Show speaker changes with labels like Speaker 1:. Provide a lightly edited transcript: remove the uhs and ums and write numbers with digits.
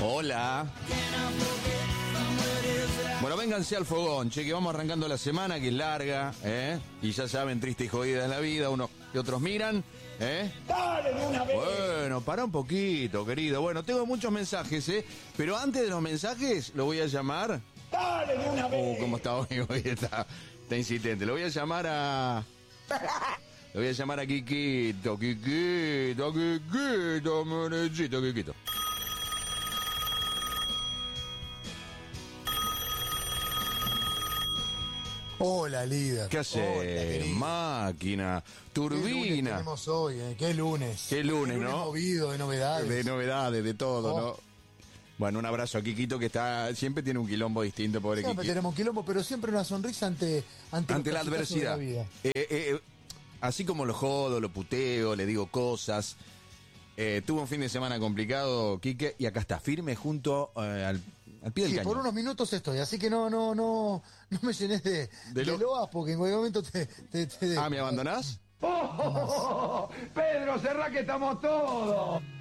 Speaker 1: Hola. Bueno, vénganse al fogón, che, que vamos arrancando la semana, que es larga, y ya saben, triste y jodida es la vida, unos y otros miran,
Speaker 2: ¡Dale de una vez!
Speaker 1: Bueno, para un poquito, querido. Bueno, tengo muchos mensajes, pero antes de los mensajes, lo voy a llamar.
Speaker 2: ¡Dale de una vez!
Speaker 1: ¿Cómo está hoy? Hoy está insistente. Lo voy a llamar a... Lo voy a llamar a Kikito, monechito, Kikito.
Speaker 3: Hola, líder.
Speaker 1: ¿Qué hace? Máquina, turbina.
Speaker 3: ¿Qué lunes tenemos hoy? ¿Qué lunes?
Speaker 1: ¿Qué lunes, no?
Speaker 3: Movido de novedades.
Speaker 1: De novedades, de todo, ¿no? Bueno, un abrazo a Kikito, que siempre tiene un quilombo distinto, pobre Kikito.
Speaker 3: Siempre tenemos quilombo, pero siempre una sonrisa ante
Speaker 1: la adversidad.
Speaker 3: De la vida.
Speaker 1: Así como lo jodo, lo puteo, le digo cosas. Tuvo un fin de semana complicado, Quique, y acá está, firme junto al pie del cañón.
Speaker 3: Por unos minutos estoy, así que no me llenes de loas, porque en cualquier momento te
Speaker 1: ¿me abandonás?
Speaker 2: Pedro, cerrá que estamos todos.